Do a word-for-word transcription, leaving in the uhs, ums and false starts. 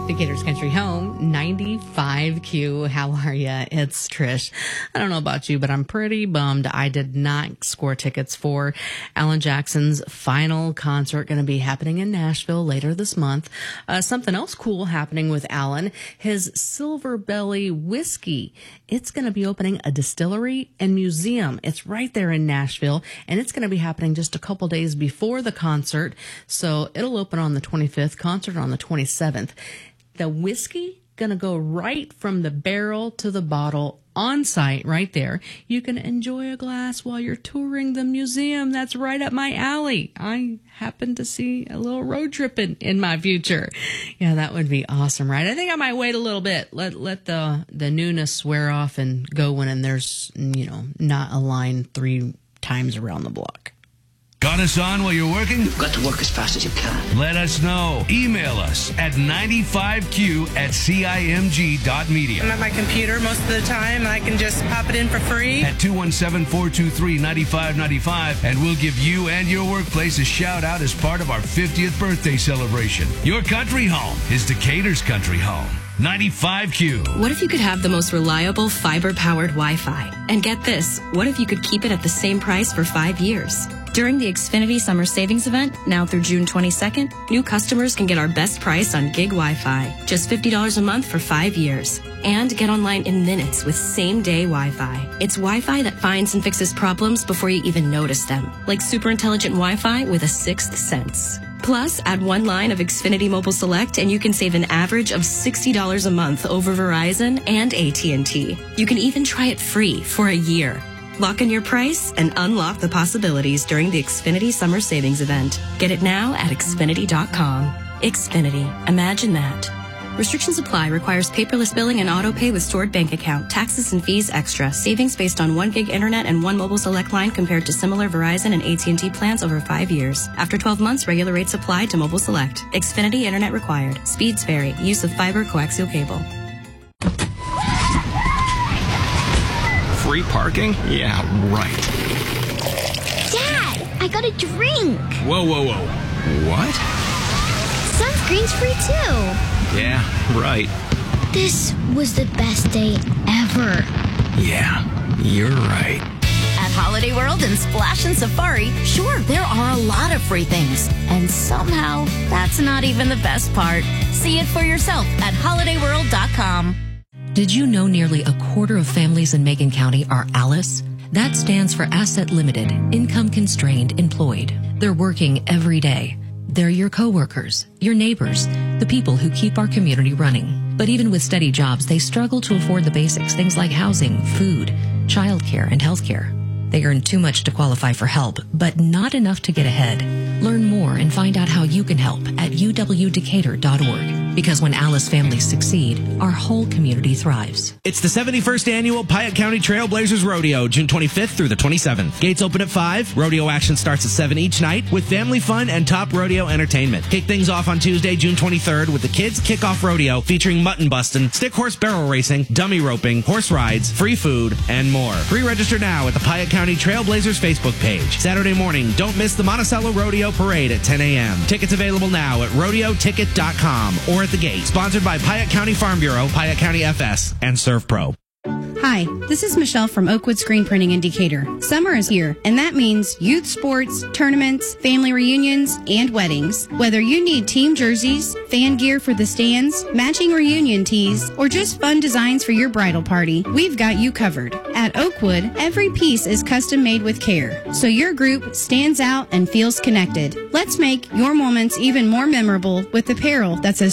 Decatur's Country Home, ninety-five Q. How are ya? It's Trish. I don't know about you, but I'm pretty bummed I did not score tickets for Alan Jackson's final concert, going to be happening in Nashville later this month. Uh, something else cool happening with Alan, his Silver Belly whiskey. It's going to be opening a distillery and museum. It's right there in Nashville, and it's going to be happening just a couple days before the concert. So it'll open on the twenty-fifth, concert on the twenty-seventh. The whiskey going to go right from the barrel to the bottle on site right there. You can enjoy a glass while you're touring the museum. That's right up my alley. I happen to see a little road trip in, in my future. Yeah, that would be awesome, right? I think I might wait a little bit. Let let the, the newness wear off and go when there's, you know, not a line three times around the block. Got us on while you're working? You've got to work as fast as you can. Let us know. Email us at ninety-five Q at C I M G dot media. I'm at my computer most of the time. I can just pop it in for free. At two one seven, four two three, nine five nine five, and we'll give you and your workplace a shout out as part of our fiftieth birthday celebration. Your country home is Decatur's Country Home. ninety-five Q. What if you could have the most reliable fiber-powered Wi-Fi? And get this, what if you could keep it at the same price for five years? During the Xfinity Summer Savings Event, now through June twenty-second, new customers can get our best price on gig Wi-Fi, just fifty dollars a month for five years. And get online in minutes with same-day Wi-Fi. It's Wi-Fi that finds and fixes problems before you even notice them, like super intelligent Wi-Fi with a sixth sense. Plus, add one line of Xfinity Mobile Select and you can save an average of sixty dollars a month over Verizon and A T and T. You can even try it free for a year. Lock in your price and unlock the possibilities during the Xfinity Summer Savings Event. Get it now at Xfinity dot com. Xfinity. Imagine that. Restrictions apply. Requires paperless billing and auto pay with stored bank account. Taxes and fees extra. Savings based on one gig internet and one mobile select line compared to similar Verizon and A T and T plans over five years. After twelve months, regular rates apply to mobile select. Xfinity internet required. Speeds vary. Use of fiber coaxial cable. Free parking? Yeah, right. Dad, I got a drink. Whoa, whoa, whoa. What? Sunscreen's free too. Yeah, right. This was the best day ever. Yeah, you're right. At Holiday World and Splash and Safari, sure, there are a lot of free things. And somehow, that's not even the best part. See it for yourself at holiday world dot com. Did you know nearly a quarter of families in Macon County are ALICE? That stands for Asset Limited, Income Constrained Employed. They're working every day. They're your coworkers, your neighbors, the people who keep our community running. But even with steady jobs, they struggle to afford the basics, things like housing, food, childcare, and healthcare. They earn too much to qualify for help, but not enough to get ahead. Learn more and find out how you can help at U W Decatur dot org. Because when ALICE families succeed, our whole community thrives. It's the seventy-first Annual Piatt County Trailblazers Rodeo, June twenty-fifth through the twenty-seventh. Gates open at five. Rodeo action starts at seven each night with family fun and top rodeo entertainment. Kick things off on Tuesday, June twenty-third with the Kids Kickoff Rodeo featuring mutton bustin', stick horse barrel racing, dummy roping, horse rides, free food, and more. Pre-register now at the Piatt County Trailblazers Facebook page. Saturday morning, don't miss the Monticello Rodeo Parade at ten a.m. Tickets available now at rodeo ticket dot com or at the gate. Sponsored by Piatt County Farm Bureau, Piatt County F S, and ServPro. Hi, this is Michelle from Oakwood Screen Printing in Decatur. Summer is here, and that means youth sports, tournaments, family reunions, and weddings. Whether you need team jerseys, fan gear for the stands, matching reunion tees, or just fun designs for your bridal party, we've got you covered. At Oakwood, every piece is custom made with care, so your group stands out and feels connected. Let's make your moments even more memorable with apparel that's as